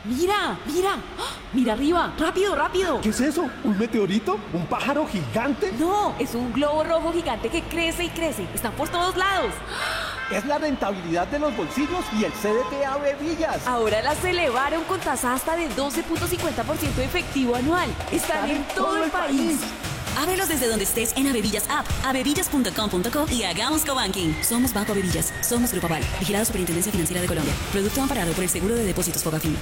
Mira, mira, ¡ah! Mira arriba, rápido, rápido. ¿Qué es eso? ¿Un meteorito? ¿Un pájaro gigante? No, es un globo rojo gigante que crece y crece. Están por todos lados. Es la rentabilidad de los bolsillos y el CDT Avevillas. Ahora las elevaron con tasa hasta de 12.50% efectivo anual. Están en todo el país. Ábrelos desde donde estés en Avevillas App, avevillas.com.co y hagamos cobanking. Somos Banco Avevillas, somos Grupo Aval, vigilado Superintendencia Financiera de Colombia. Producto amparado por el Seguro de Depósitos Fogafín.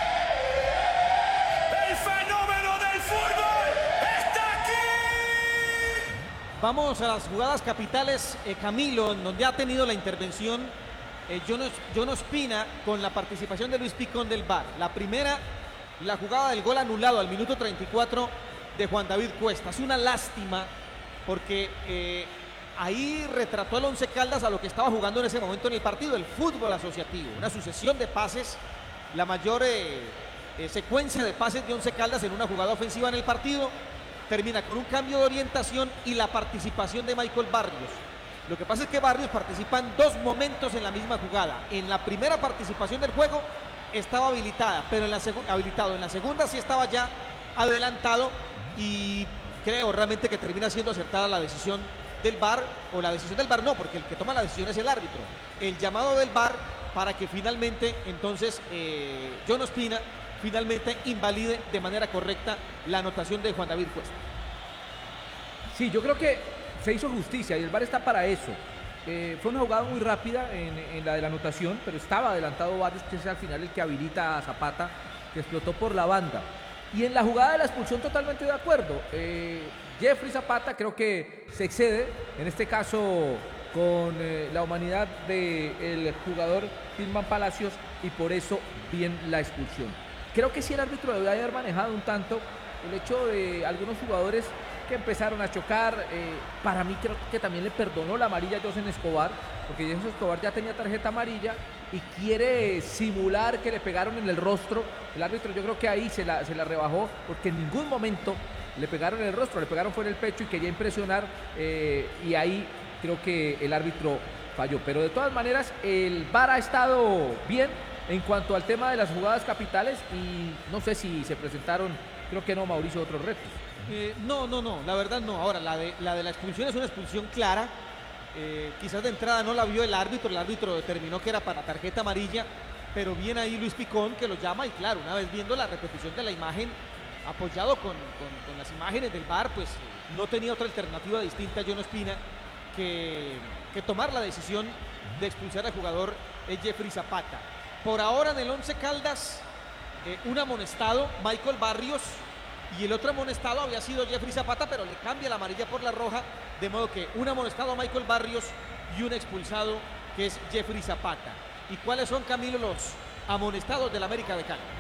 ¡El fenómeno del fútbol está aquí! Vamos a las jugadas capitales, Camilo, en donde ha tenido la intervención John Ospina con la participación de Luis Picón del VAR. La primera, la jugada del gol anulado al minuto 34 de Juan David Cuesta. Es una lástima porque ahí retrató el Once Caldas a lo que estaba jugando en ese momento en el partido, el fútbol asociativo, una sucesión de pases, la mayor secuencia de pases de Once Caldas en una jugada ofensiva en el partido, termina con un cambio de orientación y la participación de Michael Barrios. Lo que pasa es que Barrios participa en dos momentos en la misma jugada. En la primera participación del juego estaba habilitado, en la segunda sí estaba ya adelantado, y creo realmente que termina siendo acertada la decisión del VAR, o la decisión del VAR no, porque el que toma la decisión es el árbitro. El llamado del VAR para que finalmente entonces John Ospina finalmente invalide de manera correcta la anotación de Juan David Cuesta. Sí, yo creo que se hizo justicia y el VAR está para eso. Fue una jugada muy rápida en la de la anotación, pero estaba adelantado Barrios, que es al final el que habilita a Zapata, que explotó por la banda. Y en la jugada de la expulsión totalmente de acuerdo. Jeffrey Zapata creo que se excede, en este caso con la humanidad del jugador Tilman Palacios, y por eso bien la expulsión. Creo que sí el árbitro debería haber manejado un tanto el hecho de algunos jugadores que empezaron a chocar. Para mí creo que también le perdonó la amarilla a José Escobar, porque José Escobar ya tenía tarjeta amarilla y quiere simular que le pegaron en el rostro. El árbitro yo creo que ahí se la rebajó, porque en ningún momento le pegaron en el rostro, le pegaron fue en el pecho y quería impresionar, y ahí creo que el árbitro falló. Pero de todas maneras el VAR ha estado bien en cuanto al tema de las jugadas capitales, y no sé si se presentaron, creo que no, Mauricio, otros retos. No, la verdad no. Ahora, la de la expulsión es una expulsión clara. Quizás de entrada no la vio el árbitro determinó que era para tarjeta amarilla, pero bien ahí Luis Picón, que lo llama, y claro, una vez viendo la repetición de la imagen, apoyado con las imágenes del VAR, pues no tenía otra alternativa distinta a John Ospina que tomar la decisión de expulsar al jugador Jeffrey Zapata. Por ahora en el Once Caldas, un amonestado, Michael Barrios, y el otro amonestado había sido Jeffrey Zapata, pero le cambia la amarilla por la roja, de modo que un amonestado Michael Barrios y un expulsado que es Jeffrey Zapata. ¿Y cuáles son, Camilo, los amonestados del América de Cali?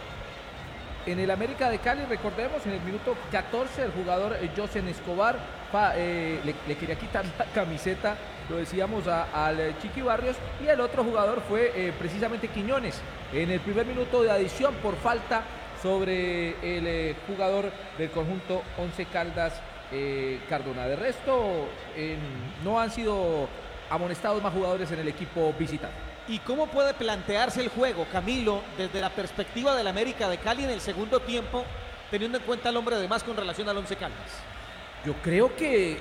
En el América de Cali, recordemos, en el minuto 14 el jugador José Escobar le quería quitar la camiseta, lo decíamos, al Chiqui Barrios, y el otro jugador fue precisamente Quiñones, en el primer minuto de adición por falta sobre el jugador del conjunto Once Caldas, Cardona. De resto, no han sido amonestados más jugadores en el equipo visitante. ¿Y cómo puede plantearse el juego, Camilo, desde la perspectiva del América de Cali en el segundo tiempo, teniendo en cuenta al hombre de más con relación al Once Caldas? Yo creo que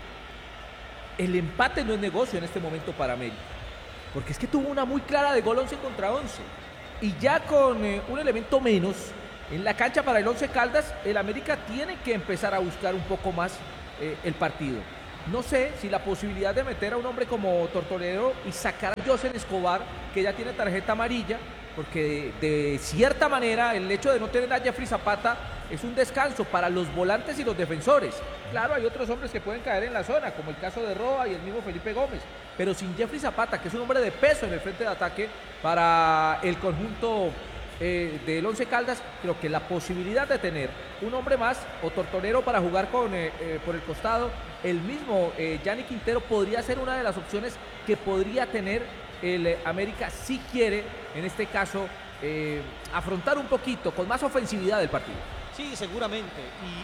el empate no es negocio en este momento para América, porque es que tuvo una muy clara de gol 11 contra 11, y ya con un elemento menos en la cancha para el Once Caldas, el América tiene que empezar a buscar un poco más el partido. No sé si la posibilidad de meter a un hombre como Tortolero y sacar a José Escobar, que ya tiene tarjeta amarilla, porque de cierta manera el hecho de no tener a Jeffrey Zapata es un descanso para los volantes y los defensores. Claro, hay otros hombres que pueden caer en la zona, como el caso de Roa y el mismo Felipe Gómez, pero sin Jeffrey Zapata, que es un hombre de peso en el frente de ataque para el conjunto del Once Caldas, creo que la posibilidad de tener un hombre más o Tortolero para jugar por el costado, el mismo Gianni Quintero, podría ser una de las opciones que podría tener el América si quiere, en este caso, afrontar un poquito con más ofensividad el partido. Sí, seguramente,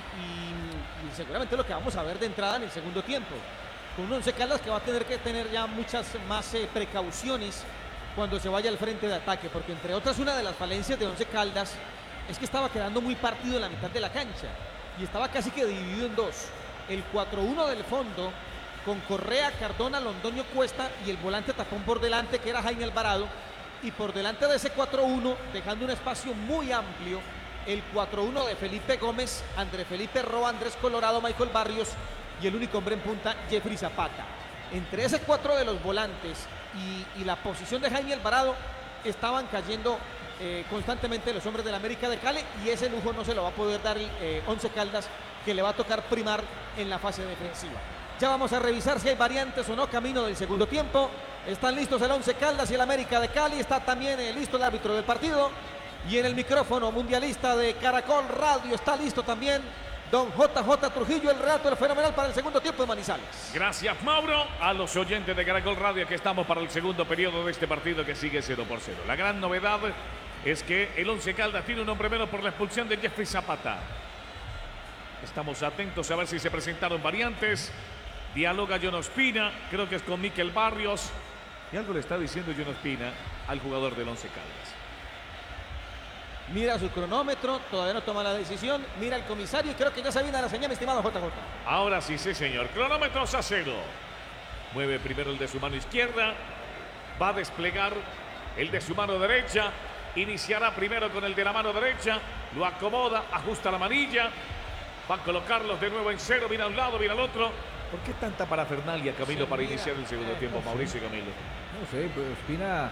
y seguramente lo que vamos a ver de entrada en el segundo tiempo, con un Once Caldas que va a tener que tener ya muchas más precauciones cuando se vaya al frente de ataque, porque entre otras una de las falencias de Once Caldas es que estaba quedando muy partido en la mitad de la cancha y estaba casi que dividido en dos. El 4-1 del fondo con Correa, Cardona, Londoño, Cuesta y el volante tapón por delante que era Jaime Alvarado, y por delante de ese 4-1 dejando un espacio muy amplio el 4-1 de Felipe Gómez, André Felipe Roa, Andrés Colorado, Michael Barrios y el único hombre en punta, Jeffrey Zapata. Entre ese 4 de los volantes y la posición de Jaime Alvarado estaban cayendo constantemente los hombres del América de Cali, y ese lujo no se lo va a poder dar el Once Caldas, que le va a tocar primar en la fase defensiva. Ya vamos a revisar si hay variantes o no camino del segundo tiempo. Están listos el Once Caldas y el América de Cali. Está también listo el árbitro del partido. Y en el micrófono mundialista de Caracol Radio está listo también don JJ Trujillo, el relato del fenomenal para el segundo tiempo de Manizales. Gracias, Mauro. A los oyentes de Caracol Radio, que estamos para el segundo periodo de este partido que sigue 0-0. La gran novedad es que el Once Caldas tiene un hombre menos por la expulsión de Jeffrey Zapata. Estamos atentos a ver si se presentaron variantes. Dialoga John Ospina, creo que es con Mikel Barrios. Y algo le está diciendo John Ospina al jugador del Once Caldas. Mira su cronómetro, todavía no toma la decisión. Mira el comisario y creo que ya se viene la señal, mi estimado JJ. Ahora sí, sí, señor. Cronómetros a 0. Mueve primero el de su mano izquierda. Va a desplegar el de su mano derecha. Iniciará primero con el de la mano derecha. Lo acomoda, ajusta la manilla. Va a colocarlos de nuevo en 0. Viene a un lado, viene al otro. ¿Por qué tanta parafernalia, Camilo, para iniciar el segundo tiempo, Mauricio y Camilo? No sé, pues Ospina...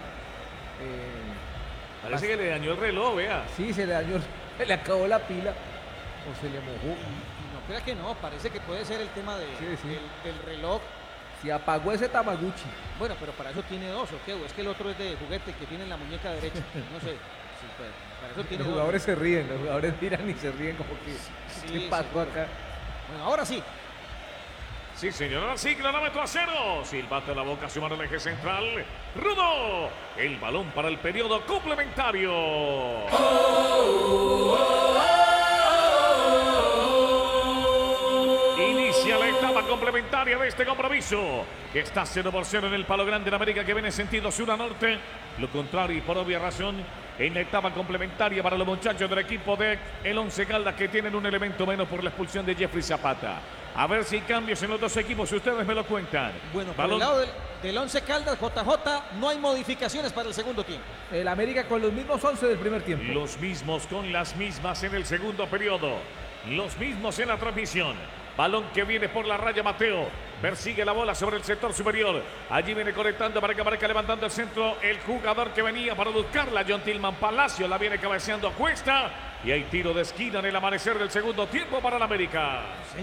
Parece que le dañó el reloj, vea. Sí, se le dañó, se le acabó la pila o se le mojó. No, crea que no, parece que puede ser el tema de, sí. del reloj. Se apagó ese Tamaguchi. Bueno, pero para eso tiene dos, ¿o qué? ¿O es que el otro es de juguete que tiene en la muñeca derecha? No sé. Sí, pues, para eso tiene los jugadores se ríen, los jugadores miran y se ríen como que sí, ¿qué pasó acá? Bueno, ahora sí. Sí, señor, ahora sí, cronómetro a 0. Silbato en la boca, su mano en el eje central. Rudo, el balón para el periodo complementario. Inicia la etapa complementaria de este compromiso, que está 0-0 en el Palo Grande en América, que viene en sentido sur a norte. Lo contrario, y por obvia razón, en la etapa complementaria para los muchachos del equipo de el Once Caldas, que tienen un elemento menos por la expulsión de Jeffrey Zapata. A ver si hay cambios en los dos equipos, si ustedes me lo cuentan. Bueno, por el lado del Once Caldas, JJ, no hay modificaciones para el segundo tiempo. El América con los mismos 11 del primer tiempo. Los mismos con las mismas en el segundo periodo. Los mismos en la transmisión. Balón que viene por la raya, Mateo. Persigue la bola sobre el sector superior. Allí viene conectando para que marca, levantando el centro. El jugador que venía para buscarla, John Tillman Palacio. La viene cabeceando a Cuesta. Y hay tiro de esquina en el amanecer del segundo tiempo para el América.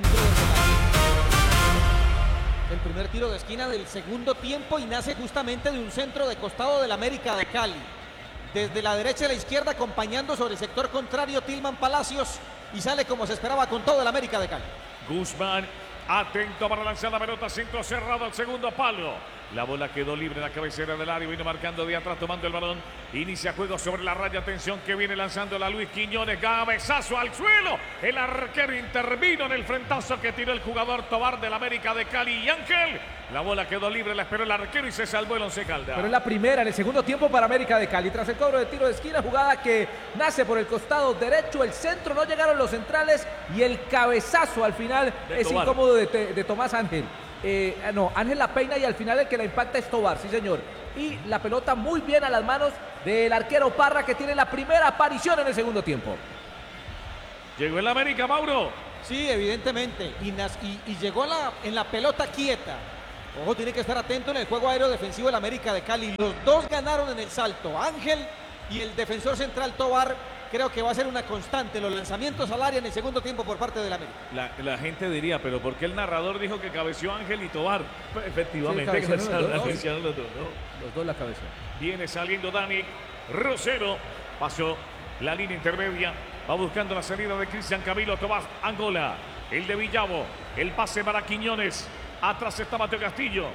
El primer tiro de esquina del segundo tiempo, y nace justamente de un centro de costado del América de Cali. Desde la derecha a la izquierda, acompañando sobre el sector contrario Tillman Palacios, y sale como se esperaba con todo el América de Cali. Guzmán, atento para lanzar la pelota, centro cerrado al segundo palo. La bola quedó libre en la cabecera del área, vino marcando de atrás, tomando el balón. Inicia juego sobre la raya, atención que viene lanzando la Luis Quiñones, cabezazo al suelo. El arquero intervino en el frentazo que tiró el jugador Tobar del América de Cali, y Ángel. La bola quedó libre, la esperó el arquero y se salvó el Once Caldas. Pero es la primera en el segundo tiempo para América de Cali. Tras el cobro de tiro de esquina, jugada que nace por el costado derecho, el centro, no llegaron los centrales, y el cabezazo al final es incómodo de Tomás Ángel. No, Ángel la peina y al final el que la impacta es Tobar, sí señor. Y la pelota muy bien a las manos del arquero Parra, que tiene la primera aparición en el segundo tiempo. Llegó el América, Mauro. Sí, evidentemente. Y llegó en la pelota quieta. Ojo, tiene que estar atento en el juego aéreo defensivo del América de Cali. Los dos ganaron en el salto, Ángel y el defensor central Tobar. Creo que va a ser una constante los lanzamientos al área en el segundo tiempo por parte del América. La gente diría, pero ¿por qué el narrador dijo que cabeció Ángel y Tobar? Pues efectivamente, sí, los dos, ¿no? Los dos la cabeza. Viene saliendo Dani Rosero. Pasó la línea intermedia. Va buscando la salida de Cristian Camilo Tomás Angola. El de Villavo. El pase para Quiñones. Atrás está Mateo Castillo.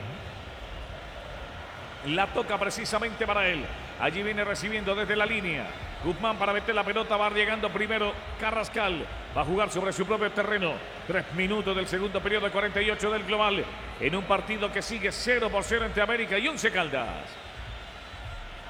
La toca precisamente para él. Allí viene recibiendo desde la línea. Guzmán para meter la pelota, va llegando primero Carrascal. Va a jugar sobre su propio terreno. 3 minutos del segundo periodo, 48 del global. En un partido que sigue 0-0 entre América y Once Caldas.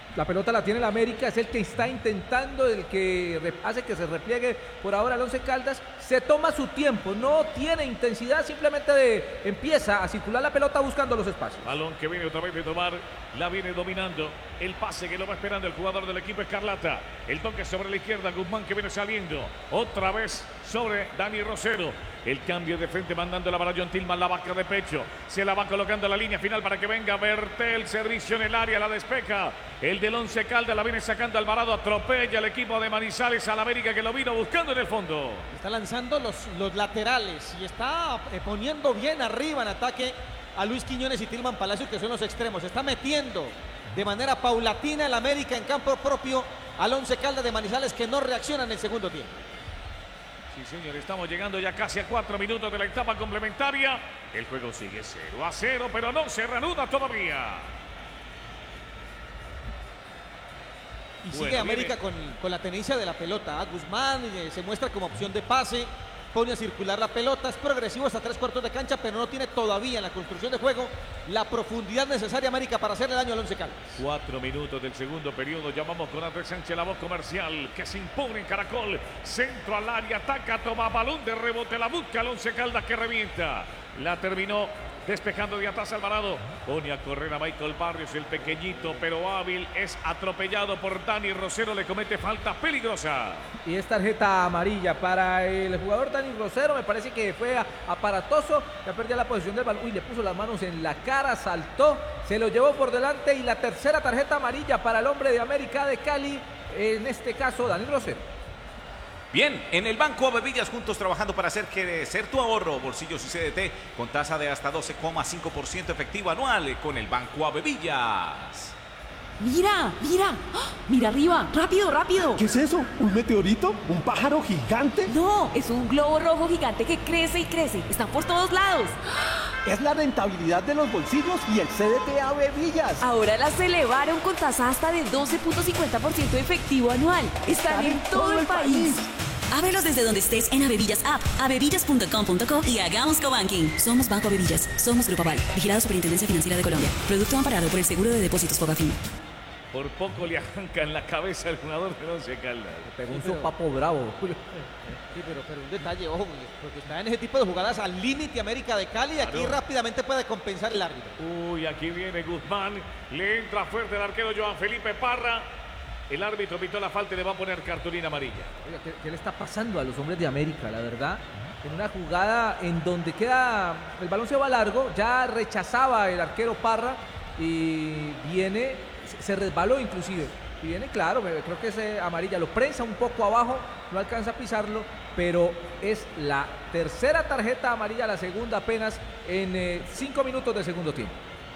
La pelota la tiene el América, es el que está intentando, el que hace que se repliegue por ahora el Once Caldas. Se toma su tiempo, no tiene intensidad, simplemente empieza a circular la pelota buscando los espacios. Balón que viene otra vez de tomar, la viene dominando. El pase que lo va esperando el jugador del equipo Escarlata. El toque sobre la izquierda, Guzmán que viene saliendo. Otra vez sobre Dani Rosero. El cambio de frente mandándola para John Tillman, la vaca de pecho. Se la va colocando a la línea final para que venga Bertel. Servicio en el área, la despeja. El del Once Caldas la viene sacando Alvarado. Atropella al equipo de Manizales al América que lo vino buscando en el fondo. Está lanzando los laterales y está poniendo bien arriba en ataque a Luis Quiñones y Tillman Palacios, que son los extremos. Está metiendo de manera paulatina el América en campo propio al Once Caldas de Manizales, que no reacciona en el segundo tiempo. Sí, señor, estamos llegando ya casi a 4 minutos de la etapa complementaria. El juego sigue 0-0, pero no se reanuda todavía. Y sigue América con la tenencia de la pelota. Guzmán se muestra como opción de pase, pone a circular la pelota, es progresivo hasta 3/4 de cancha, pero no tiene todavía en la construcción de juego la profundidad necesaria América para hacerle daño al Once Caldas. 4 minutos del segundo periodo, llamamos con Andrés Sánchez, la voz comercial, que se impone en Caracol, centro al área, ataca, toma balón de rebote, la busca al Once Caldas que revienta, la terminó despejando de atrás Alvarado, pone a correr a Michael Barrios, el pequeñito pero hábil, es atropellado por Dani Rosero, le comete falta peligrosa. Y es tarjeta amarilla para el jugador Dani Rosero, me parece que fue aparatoso, ya perdía la posición del balón, uy, le puso las manos en la cara, saltó, se lo llevó por delante y la tercera tarjeta amarilla para el hombre de América de Cali, en este caso Dani Rosero. Bien, en el Banco Avevillas juntos trabajando para hacer crecer tu ahorro, bolsillos y CDT con tasa de hasta 12,5% efectivo anual con el Banco Avevillas. Mira, mira, ¡ah! Mira arriba, rápido, rápido. ¿Qué es eso? ¿Un meteorito? ¿Un pájaro gigante? No, es un globo rojo gigante que crece y crece. Están por todos lados. Es la rentabilidad de los bolsillos y el CDT Avevillas. Ahora las elevaron con tasa hasta de 12.50% efectivo anual. Están en todo el país. Ábrelos desde donde estés en Avevillas App, avevillas.com.co y hagamos cobanking. Somos Banco Avevillas, somos Grupo Aval, vigilado Superintendencia Financiera de Colombia. Producto amparado por el Seguro de Depósitos Fogafín. Por poco le arranca en la cabeza al jugador del Once Caldas. Pegó un sopapo bravo. Sí, pero un detalle, ojo, porque está en ese tipo de jugadas al límite América de Cali y aquí rápidamente puede compensar el árbitro. Uy, aquí viene Guzmán, le entra fuerte el arquero Joan Felipe Parra. El árbitro pitó la falta y le va a poner cartulina amarilla. Oiga, ¿qué le está pasando a los hombres de América? La verdad, en una jugada en donde el balón se va largo, ya rechazaba el arquero Parra y viene, se resbaló inclusive. Y viene, claro, creo que es amarilla, lo prensa un poco abajo, no alcanza a pisarlo, pero es la tercera tarjeta amarilla, la segunda apenas en 5 minutos de segundo tiempo.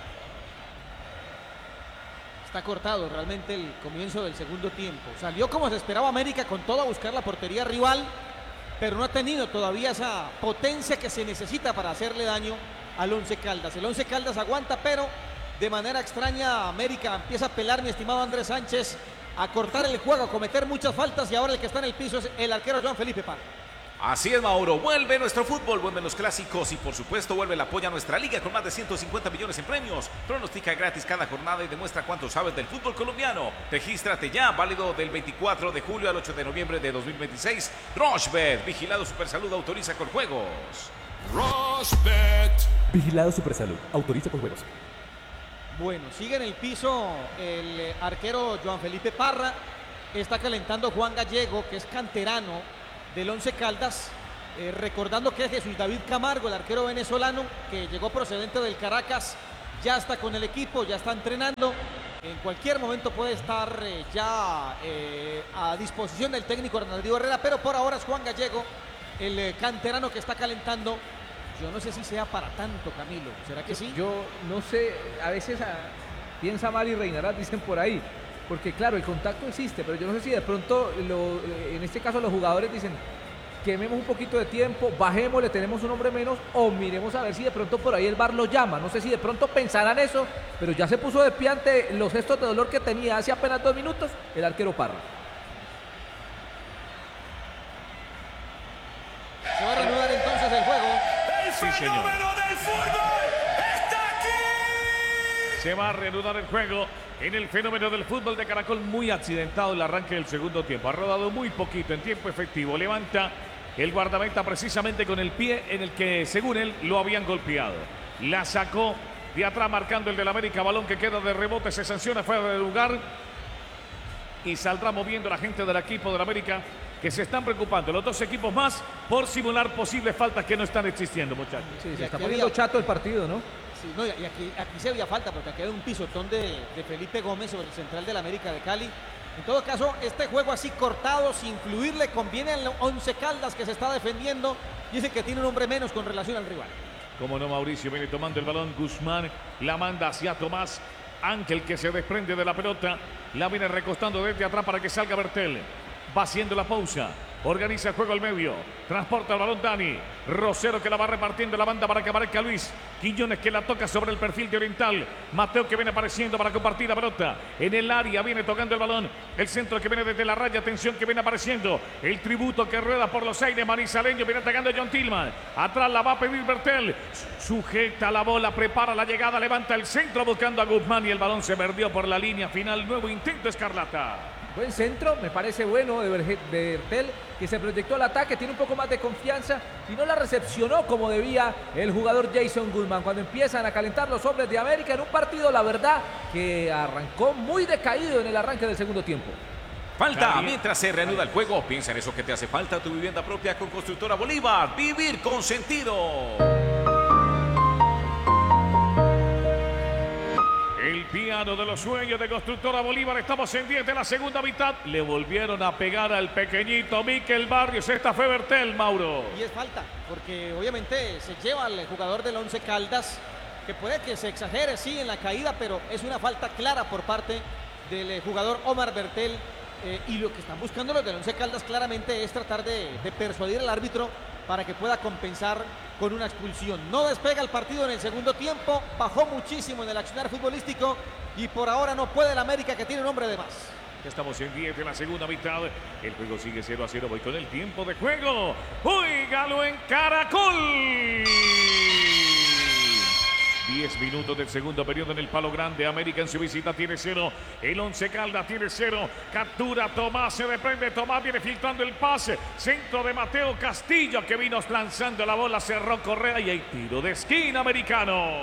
Está cortado realmente el comienzo del segundo tiempo. Salió como se esperaba América con todo a buscar la portería rival, pero no ha tenido todavía esa potencia que se necesita para hacerle daño al Once Caldas. El Once Caldas aguanta, pero de manera extraña América empieza a pelar, mi estimado Andrés Sánchez, a cortar el juego, a cometer muchas faltas y ahora el que está en el piso es el arquero Joan Felipe Parra. Así es, Mauro, vuelve nuestro fútbol, vuelven los clásicos y por supuesto vuelve el apoyo a nuestra liga con más de 150 millones en premios. Pronostica gratis cada jornada y demuestra cuánto sabes del fútbol colombiano. Regístrate ya, válido del 24 de julio al 8 de noviembre de 2026. Rochebet, vigilado Supersalud, autoriza con juegos. Rochebet. Vigilado Supersalud, autoriza con juegos. Bueno, sigue en el piso el arquero Joan Felipe Parra. Está calentando Juan Gallego, que es canterano del Once Caldas, recordando que es Jesús David Camargo, el arquero venezolano que llegó procedente del Caracas, ya está con el equipo, ya está entrenando, en cualquier momento puede estar ya a disposición del técnico Hernando Herrera, pero por ahora es Juan Gallego, el canterano que está calentando. Yo no sé si sea para tanto, Camilo, ¿será que sí? Yo no sé, a veces piensa mal y reinará, dicen por ahí. Porque claro, el contacto existe, pero yo no sé si de pronto, en este caso los jugadores dicen, quememos un poquito de tiempo, bajemos, le tenemos un hombre menos, o miremos a ver si de pronto por ahí el VAR lo llama. No sé si de pronto pensarán eso, pero ya se puso de pie ante los gestos de dolor que tenía hace apenas 2 minutos el arquero Parra. Se va a reanudar entonces el juego. El fenómeno del fútbol está aquí. Se va a reanudar el juego. en el fenómeno del fútbol de Caracol. Muy accidentado el arranque del segundo tiempo. Ha rodado muy poquito en tiempo efectivo. Levanta el guardameta precisamente con el pie en el que, según él, lo habían golpeado. La sacó de atrás marcando el del América. Balón que queda de rebote. Se sanciona fuera de lugar. Y saldrá moviendo la gente del equipo del América, que se están preocupando los dos equipos más por simular posibles faltas que no están existiendo, muchachos. Sí, se está poniendo chato el partido, ¿no? Sí, no, y aquí se había falta porque aquí hay un pisotón de Felipe Gómez sobre el central del América de Cali. En todo caso, este juego así cortado, sin fluir, le conviene al Once Caldas, que se está defendiendo y dice que tiene un hombre menos con relación al rival. Como no, Mauricio viene tomando el balón. Guzmán la manda hacia Tomás Ángel, que se desprende de la pelota. La viene recostando desde atrás para que salga Bertel. Va haciendo la pausa. Organiza el juego al medio. Transporta el balón Dani. Rosero, que la va repartiendo la banda para que aparezca Luis. Quiñones, que la toca sobre el perfil de Oriental. Mateo, que viene apareciendo para compartir la pelota. En el área viene tocando el balón. El centro que viene desde la raya. Atención, que viene apareciendo. El tributo que rueda por los aires. Manizaleño viene atacando a John Tillman. Atrás la va a pedir Bertel. Sujeta la bola, prepara la llegada. Levanta el centro buscando a Guzmán. Y el balón se perdió por la línea final. Nuevo intento escarlata. Buen centro, me parece bueno de Bertel, que se proyectó al ataque, tiene un poco más de confianza y no la recepcionó como debía el jugador Jason Guzmán. Cuando empiezan a calentar los hombres de América en un partido, la verdad, que arrancó muy decaído en el arranque del segundo tiempo. Falta mientras se reanuda el juego. Piensa en eso que te hace falta, tu vivienda propia con Constructora Bolívar. Vivir con sentido. El piano de los sueños de Constructora Bolívar. Estamos en 10 de la segunda mitad. Le volvieron a pegar al pequeñito Miquel Barrios. Esta fue Bertel, Mauro. Y es falta, porque obviamente se lleva al jugador del Once Caldas, que puede que se exagere, sí, en la caída, pero es una falta clara por parte del jugador Omar Bertel. Y lo que están buscando los del Once Caldas claramente es tratar de persuadir al árbitro para que pueda compensar con una expulsión. No despega el partido en el segundo tiempo, bajó muchísimo en el accionar futbolístico y por ahora no puede el América, que tiene un hombre de más. Estamos en 10 de la segunda mitad. El juego sigue 0-0. Voy con el tiempo de juego. ¡Óigalo en Caracol! 10 minutos del segundo periodo en el Palo Grande. América en su visita tiene 0. El Once Caldas tiene 0. Captura Tomás, se desprende. Tomás viene filtrando el pase. Centro de Mateo Castillo, que vino lanzando la bola. Cerró Correa y hay tiro de esquina americano.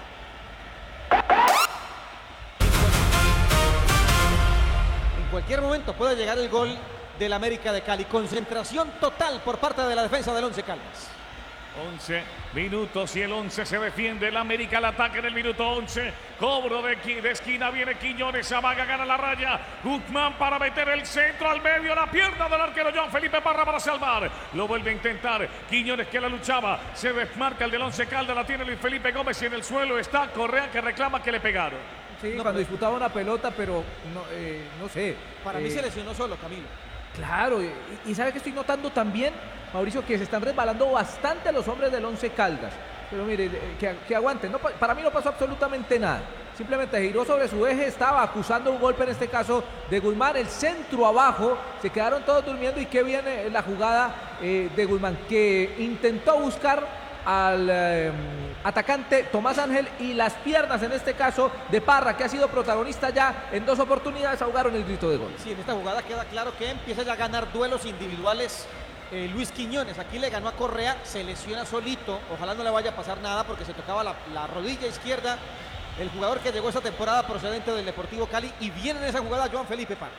En cualquier momento puede llegar el gol del América de Cali. Concentración total por parte de la defensa del Once Caldas. 11 minutos y el 11 se defiende. El América al ataque en el minuto 11. Cobro de esquina, viene Quiñones, amaga, gana la raya. Guzmán para meter el centro al medio, la pierna del arquero John Felipe Parra para salvar. Lo vuelve a intentar Quiñones, que la luchaba. Se desmarca el del Once Caldas, la tiene Luis Felipe Gómez y en el suelo está Correa, que reclama que le pegaron. Sí, cuando disputaba una pelota, pero no sé. Para mí se lesionó solo, Camilo. Claro, y ¿sabe que estoy notando también, Mauricio? Que se están resbalando bastante los hombres del Once Caldas. Pero mire, que aguanten. No, para mí no pasó absolutamente nada. Simplemente giró sobre su eje, estaba acusando un golpe, en este caso de Guzmán. El centro abajo, se quedaron todos durmiendo. Y qué viene la jugada de Guzmán, que intentó buscar al atacante Tomás Ángel y las piernas, en este caso de Parra, que ha sido protagonista ya en 2 oportunidades, ahogaron el grito de gol. Sí, en esta jugada queda claro que empieza ya a ganar duelos individuales Luis Quiñones. Aquí le ganó a Correa, se lesiona solito, ojalá no le vaya a pasar nada porque se tocaba la rodilla izquierda el jugador que llegó esta temporada procedente del Deportivo Cali, y viene en esa jugada Joan Felipe Parra.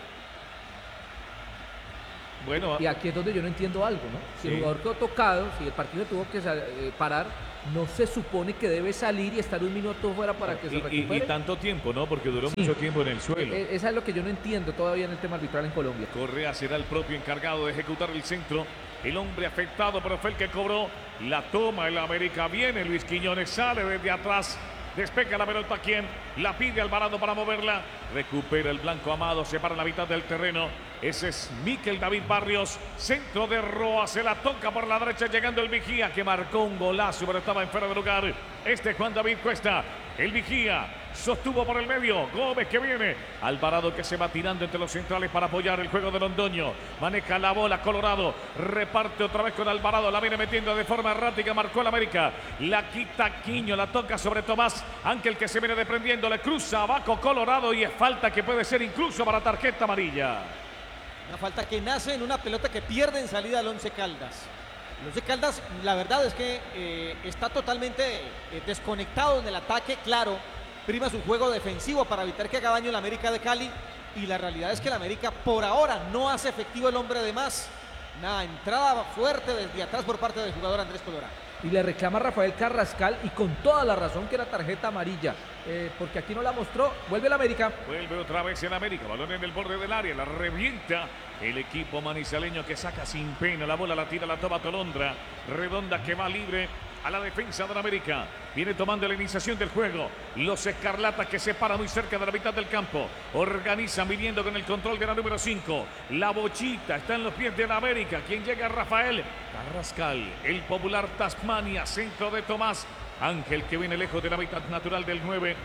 Bueno, y aquí es donde yo no entiendo algo, ¿no? Si el jugador quedó tocado, si el partido tuvo que parar, no se supone que debe salir y estar un minuto fuera para que se recupere. Y tanto tiempo, ¿no? Porque duró mucho tiempo en el suelo. Esa es lo que yo no entiendo todavía en el tema arbitral en Colombia. Correa será el propio encargado de ejecutar el centro. El hombre afectado, pero fue el que cobró. La toma el América. Viene Luis Quiñones, sale desde atrás. Despega la pelota, ¿quién? La pide Alvarado para moverla. Recupera el blanco Amado, se para en la mitad del terreno. Ese es Miquel David Barrios. Centro de Roa, se la toca por la derecha, llegando el Vigía, que marcó un golazo, pero estaba en fuera de lugar. Juan David Cuesta. El Vigía sostuvo por el medio, Gómez que viene, Alvarado que se va tirando entre los centrales para apoyar el juego de Londoño, maneja la bola Colorado, reparte otra vez con Alvarado, la viene metiendo de forma errática, marcó el América, la quita Quiño, la toca sobre Tomás, Ángel que se viene desprendiendo, le cruza abajo Colorado y es falta que puede ser incluso para tarjeta amarilla. Una falta que nace en una pelota que pierde en salida el Once Caldas. El Once Caldas, la verdad es que está totalmente desconectado en el ataque, claro. Prima su juego defensivo para evitar que haga daño el América de Cali. Y la realidad es que el América por ahora no hace efectivo el hombre de más. Una entrada fuerte desde atrás por parte del jugador Andrés Colorado. Y le reclama a Rafael Carrascal y con toda la razón que era tarjeta amarilla. Porque aquí no la mostró. Vuelve el América. Vuelve otra vez el América. Balón en el borde del área. La revienta el equipo manizaleño que saca sin pena. La bola la tira, la toma Tolondra. Redonda que va libre a la defensa del América. Viene tomando la iniciación del juego. Los Escarlatas que se paran muy cerca de la mitad del campo. Organizan viniendo con el control de la número 5. La bochita está en los pies de la América. Quien llega, Rafael Carrascal. El popular Tasmania. Centro de Tomás. Ángel que viene lejos de la mitad natural del 9.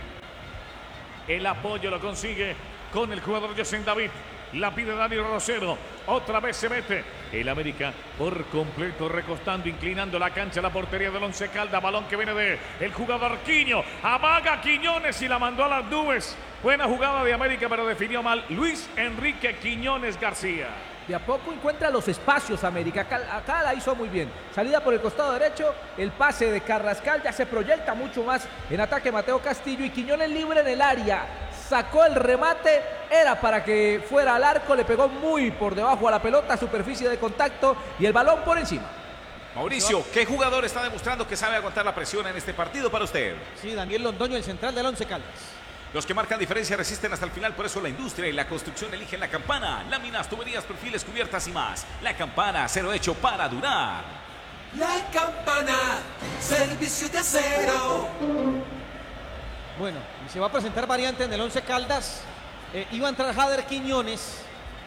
El apoyo lo consigue con el jugador José David. La pide Dani Rosero. Otra vez se mete el América por completo, recostando, inclinando la cancha, la portería del Once Caldas. Balón que viene de el jugador Quiño. Amaga Quiñones y la mandó a las nubes. Buena jugada de América, pero definió mal Luis Enrique Quiñones García. De a poco encuentra los espacios América. Acá la hizo muy bien. Salida por el costado derecho. El pase de Carrascal ya se proyecta mucho más en ataque Mateo Castillo. Y Quiñones libre en el área. Sacó el remate. Era para que fuera al arco. Le pegó muy por debajo a la pelota. Superficie de contacto. Y el balón por encima. Mauricio, ¿qué jugador está demostrando que sabe aguantar la presión en este partido para usted? Sí, Daniel Londoño, el central del Once Caldas. Los que marcan diferencia resisten hasta el final, por eso la industria y la construcción eligen La Campana. Láminas, tuberías, perfiles, cubiertas y más. La Campana, acero hecho para durar. La Campana, servicio de acero. Bueno, y se va a presentar variante en el Once Caldas. Iba a entrar Jader Quiñones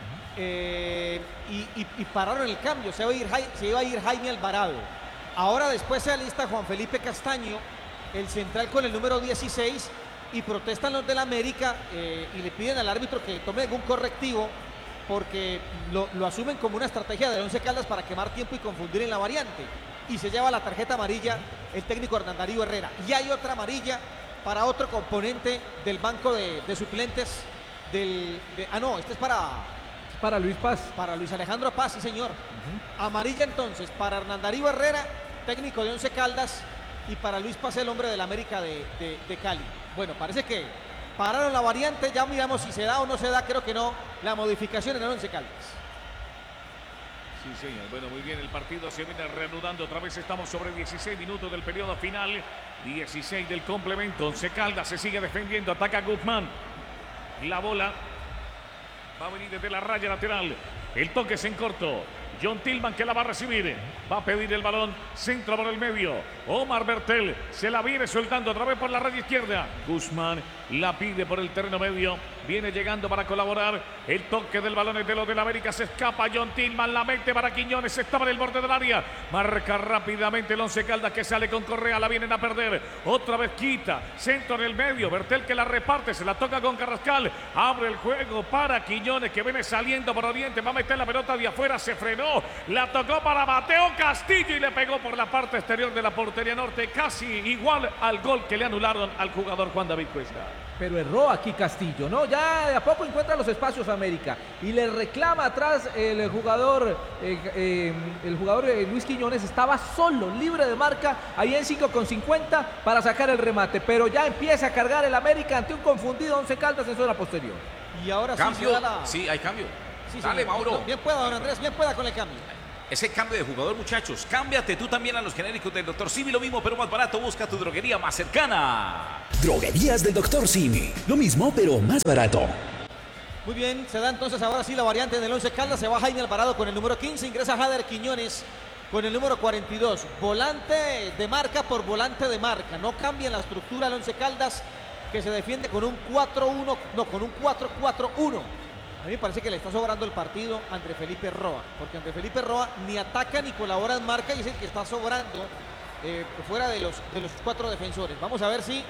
y pararon el cambio. Se iba a ir Jaime Alvarado. Ahora después se alista Juan Felipe Castaño, el central con el número 16. Y protestan los del América y le piden al árbitro que tome algún correctivo porque lo asumen como una estrategia del Once Caldas para quemar tiempo y confundir en la variante. Y se lleva la tarjeta amarilla el técnico Hernán Darío Herrera. Y hay otra amarilla para otro componente del banco de suplentes este es para Luis Paz. Para Luis Alejandro Paz, sí señor. Amarilla entonces para Hernán Darío Herrera, técnico de Once Caldas, y para Luis Paz, el hombre del América de Cali. Bueno, parece que pararon la variante, ya miramos si se da o no se da, creo que no, la modificación en el Once Caldas. Sí, señor. Bueno, muy bien, el partido se viene reanudando. Otra vez estamos sobre 16 minutos del periodo final, 16 del complemento. Once Caldas se sigue defendiendo, ataca Guzmán. La bola va a venir desde la raya lateral. El toque es en corto. John Tillman que la va a recibir. Va a pedir el balón. Centro por el medio. Omar Bertel se la viene soltando otra vez por la raya izquierda. Guzmán la pide por el terreno medio. Viene llegando para colaborar. El toque del balón es de los del América. Se escapa John Tillman. La mete para Quiñones. Estaba en el borde del área. Marca rápidamente el Once Caldas que sale con Correa. La vienen a perder. Otra vez quita. Centro en el medio. Bertel que la reparte. Se la toca con Carrascal. Abre el juego para Quiñones que viene saliendo por Oriente. Va a meter la pelota de afuera. Se frenó. La tocó para Mateo Castillo y le pegó por la parte exterior de la portería norte. Casi igual al gol que le anularon al jugador Juan David Cuesta. Pero erró aquí Castillo, ¿no? Ya de a poco encuentra los espacios América y le reclama atrás el jugador Luis Quiñones. Estaba solo, libre de marca, ahí en 5,50 para sacar el remate, pero ya empieza a cargar el América ante un confundido Once Caldas en zona posterior. Y ahora cambio. Sí se da Sí, hay cambio. Sí, dale, Mauro. Bien pueda, don Andrés, bien pueda con el cambio. Ese cambio de jugador, muchachos. Cámbiate tú también a los genéricos del Dr. Simi. Lo mismo, pero más barato. Busca tu droguería más cercana. Droguerías del Dr. Simi. Lo mismo, pero más barato. Muy bien, se da entonces ahora sí la variante en el Once Caldas. Se va Jaime Alvarado con el número 15. Ingresa Jader Quiñones con el número 42. Volante de marca por volante de marca. No cambia la estructura del Once Caldas, que se defiende con un 4-1, no, con un 4-4-1. A mí me parece que le está sobrando el partido a André Felipe Roa, porque André Felipe Roa ni ataca ni colabora en marca y es el que está sobrando fuera de los cuatro defensores. Vamos a ver si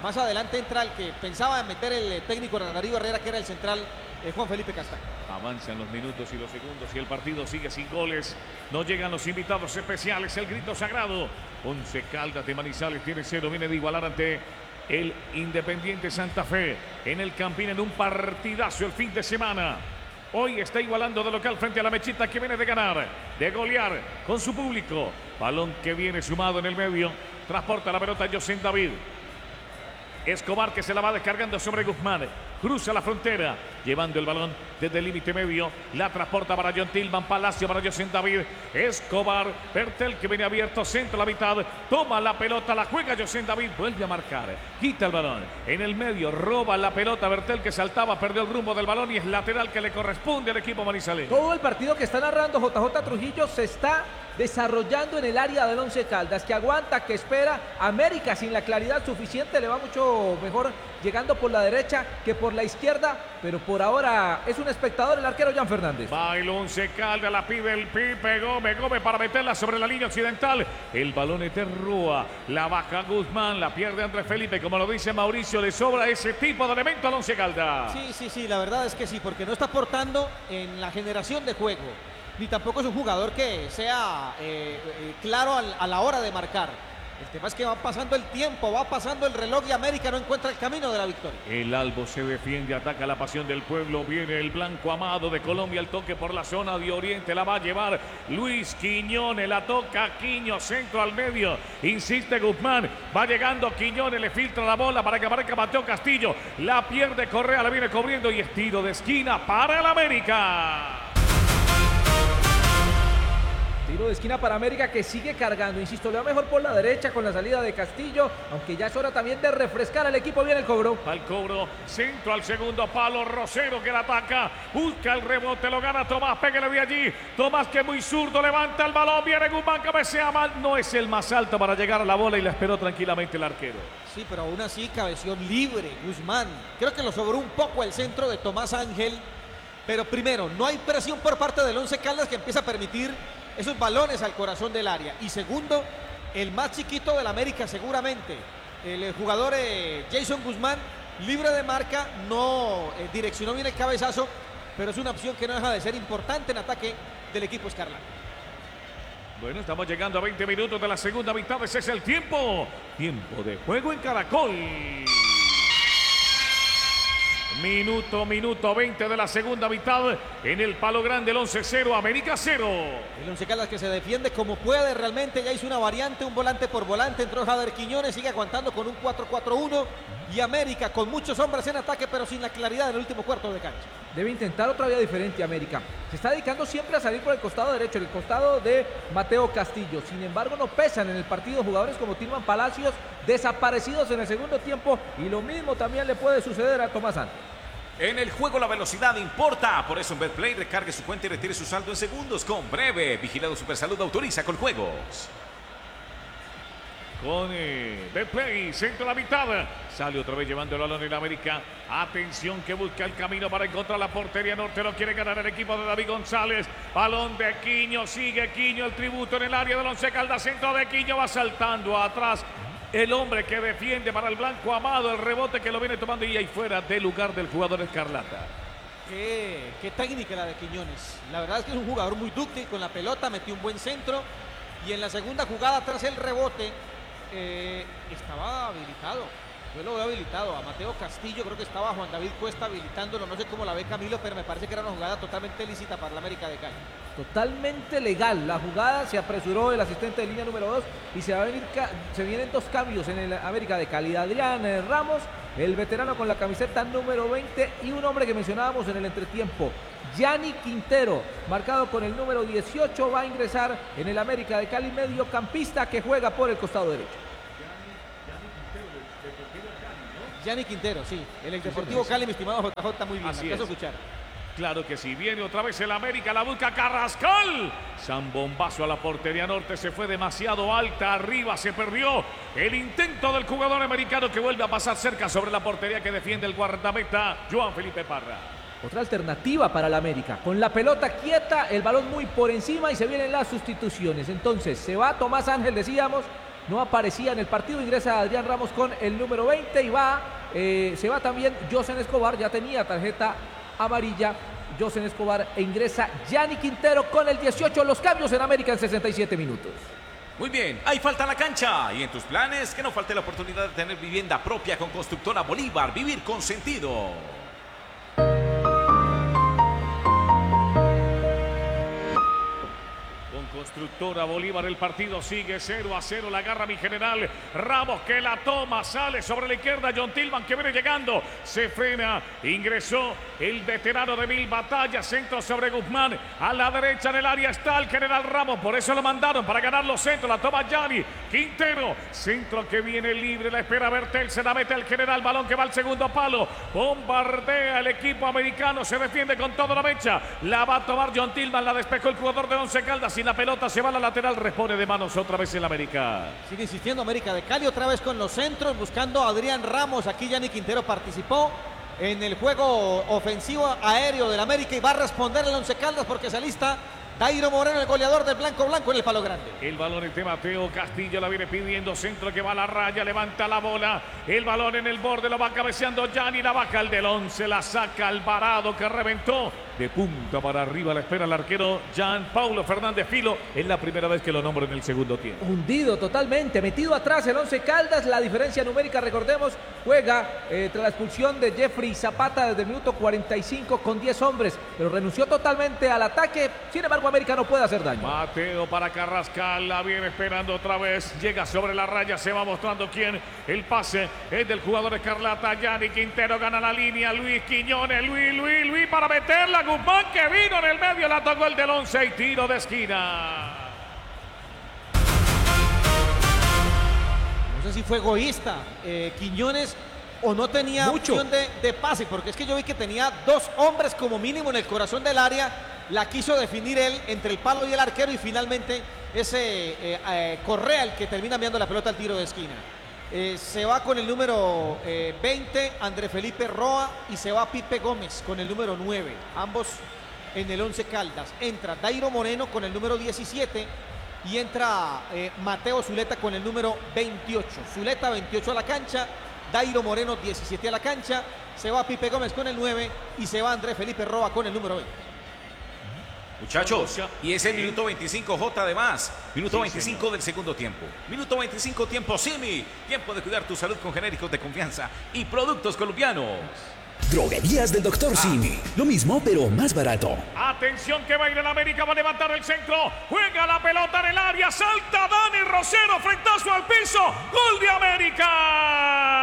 Más adelante entra el que pensaba en meter el técnico Darío Herrera, que era el central Juan Felipe Castaño. Avanzan los minutos y los segundos y el partido sigue sin goles. No llegan los invitados especiales, el grito sagrado. Once Caldas de Manizales tiene 0, viene de igualar ante el Independiente Santa Fe en el Campín en un partidazo el fin de semana. Hoy está igualando de local frente a la Mechita, que viene de ganar, de golear con su público. Balón que viene sumado en el medio. Transporta la pelota José David. Escobar, que se la va descargando sobre Guzmán. Cruza la frontera, llevando el balón desde el límite medio. La transporta para John Tillman. Palacio para José David. Escobar, Bertel, que viene abierto, centro a la mitad. Toma la pelota, la juega José David. Vuelve a marcar. Quita el balón. En el medio, roba la pelota Bertel, que saltaba, perdió el rumbo del balón y es lateral que le corresponde al equipo manizaleño. Todo el partido que está narrando JJ Trujillo se está desarrollando en el área del Once Caldas, que aguanta, que espera. América sin la claridad suficiente, le va mucho mejor llegando por la derecha que por la izquierda, pero por ahora es un espectador el arquero Jan Fernández. Va el Once Caldas, la pide el Pipe Gómez para meterla sobre la línea occidental. El balón es de Rúa, la baja Guzmán, la pierde Andrés Felipe. Como lo dice Mauricio, le sobra ese tipo de elemento al Once Caldas. Sí, la verdad es que sí, porque no está aportando en la generación de juego, ni tampoco es un jugador que sea claro a la hora de marcar. El tema es que va pasando el tiempo, va pasando el reloj y América no encuentra el camino de la victoria. El Albo se defiende, ataca la pasión del pueblo. Viene el blanco amado de Colombia, el toque por la zona de Oriente, la va a llevar Luis Quiñones, la toca Quiño, centro al medio, insiste Guzmán, va llegando Quiñones, le filtra la bola para que aparezca Mateo Castillo, la pierde Correa, la viene cubriendo y es tiro de esquina para el América. Tiro de esquina para América, que sigue cargando, insisto, le va mejor por la derecha con la salida de Castillo, aunque ya es hora también de refrescar al equipo. Viene el cobro. Al cobro, centro al segundo palo, Rosero que la ataca, busca el rebote, lo gana Tomás, pégale de allí, Tomás que muy zurdo, levanta el balón, viene Guzmán, cabecea mal, no es el más alto para llegar a la bola y la esperó tranquilamente el arquero. Sí, pero aún así cabeció libre Guzmán, creo que lo sobró un poco el centro de Tomás Ángel, pero primero, no hay presión por parte del Once Caldas, que empieza a permitir esos balones al corazón del área. Y segundo, el más chiquito del América seguramente, el jugador Jason Guzmán, libre de marca, no direccionó bien el cabezazo, pero es una opción que no deja de ser importante en ataque del equipo escarlata. Bueno, estamos llegando a 20 minutos de la segunda mitad. Ese es el tiempo de juego en Caracol. Minuto 20 de la segunda mitad en el palo grande, el 11-0, América 0. El Once Caldas que se defiende como puede, realmente ya hizo una variante, un volante por volante, entró Jader Quiñones, sigue aguantando con un 4-4-1 y América con muchos hombres en ataque, pero sin la claridad del último cuarto de cancha. Debe intentar otra vía diferente América. Se está dedicando siempre a salir por el costado derecho, el costado de Mateo Castillo. Sin embargo, no pesan en el partido jugadores como Tillman Palacios, desaparecidos en el segundo tiempo, y lo mismo también le puede suceder a Tomás Santos. En el juego la velocidad importa, por eso en Betplay recargue su cuenta y retire su saldo en segundos con Breve. Vigilado Supersalud, autoriza con juegos. Con Betplay, centro a la mitad. Sale otra vez llevando el balón en América. Atención que busca el camino para encontrar la portería norte. Lo quiere ganar el equipo de David González. Balón de Quiño, sigue Quiño, el tributo en el área del Once Caldas. Centro de Quiño, va saltando atrás. El hombre que defiende para el blanco amado, el rebote que lo viene tomando y ahí fuera del lugar del jugador escarlata. Qué técnica la de Quiñones. La verdad es que es un jugador muy dúctil con la pelota, metió un buen centro y en la segunda jugada tras el rebote estaba habilitado. Yo lo veo habilitado a Mateo Castillo, creo que estaba Juan David Cuesta habilitándolo, no sé cómo la ve Camilo, pero me parece que era una jugada totalmente lícita para la América de Cali. Totalmente legal la jugada, se apresuró el asistente de línea número 2 y se vienen dos cambios en el América de Cali. Adrián Ramos, el veterano con la camiseta número 20, y un hombre que mencionábamos en el entretiempo, Gianni Quintero, marcado con el número 18, va a ingresar en el América de Cali, mediocampista que juega por el costado derecho. Gianni Quintero, sí, el Deportivo Cali, mi estimado JJ, muy bien, así es. Escuchar. Claro que sí, viene otra vez el América, la busca Carrascal. Zambombazo a la portería norte, se fue demasiado alta, arriba se perdió. El intento del jugador americano que vuelve a pasar cerca sobre la portería que defiende el guardameta Joan Felipe Parra. Otra alternativa para el América, con la pelota quieta, el balón muy por encima y se vienen las sustituciones. Entonces se va Tomás Ángel, decíamos, no aparecía en el partido. Ingresa Adrián Ramos con el número 20 y se va también Josen Escobar, ya tenía tarjeta amarilla Josen Escobar, e ingresa Gianni Quintero con el 18. Los cambios en América en 67 minutos. Muy bien, ahí falta la cancha. Y en tus planes, que no falte la oportunidad de tener vivienda propia con Constructora Bolívar. Vivir con sentido. Constructora Bolívar, el partido sigue 0-0, la agarra mi general Ramos, que la toma, sale sobre la izquierda, John Tillman, que viene llegando, se frena, ingresó el veterano de mil batallas, centro sobre Guzmán, a la derecha en el área está el general Ramos, por eso lo mandaron para ganar los centros, la toma Gianni Quintero, centro que viene libre, la espera Bertel, se la mete el general, balón que va al segundo palo, bombardea el equipo americano, se defiende con toda la mecha, la va a tomar John Tillman, la despejó el jugador de Once Caldas, y la pelota se va a la lateral, responde de manos otra vez el América. Sigue insistiendo América de Cali otra vez con los centros, buscando a Adrián Ramos. Aquí Gianni Quintero participó en el juego ofensivo aéreo del América y va a responder el Once Caldas porque se alista Dairo Moreno, el goleador del Blanco Blanco, en el palo grande. El balón es de Mateo Castillo, la viene pidiendo, centro que va a la raya, levanta la bola, el balón en el borde, lo va cabeceando Gianni, la baja el del 11, la saca Alvarado, que reventó de punta para arriba, la espera el arquero Jean Paulo Fernández Filo, es la primera vez que lo nombro en el segundo tiempo. Hundido totalmente, metido atrás el Once Caldas, la diferencia numérica, recordemos, juega tras la expulsión de Jeffrey Zapata desde el minuto 45 con 10 hombres, pero renunció totalmente al ataque, sin embargo América no puede hacer daño. Mateo para Carrascal, la viene esperando otra vez, llega sobre la raya, se va mostrando quién, el pase es del jugador escarlata, Gianni Quintero gana la línea, Luis Quiñones, Luis para meterla, Guzmán que vino en el medio, la tocó el del 11 y tiro de esquina. No sé si fue egoísta Quiñones o no tenía opción de pase, porque es que yo vi que tenía dos hombres como mínimo en el corazón del área, la quiso definir él entre el palo y el arquero y finalmente ese Correa el que termina enviando la pelota al tiro de esquina. Se va con el número 20 André Felipe Roa y se va Pipe Gómez con el número 9, ambos en el 11 Caldas. Entra Dairo Moreno con el número 17 y entra Mateo Zuleta con el número 28. Zuleta 28 a la cancha, Dairo Moreno 17 a la cancha, se va Pipe Gómez con el 9 y se va André Felipe Roa con el número 20. Muchachos, y es el minuto 25 J además, minuto 25 del segundo tiempo, minuto 25 tiempo Simi, tiempo de cuidar tu salud con genéricos de confianza y productos colombianos. Droguerías del Dr. Simi, lo mismo pero más barato. Atención que va a ir el América, va a levantar el centro, juega la pelota en el área, salta Dani Rosero, frentazo al piso, gol de América.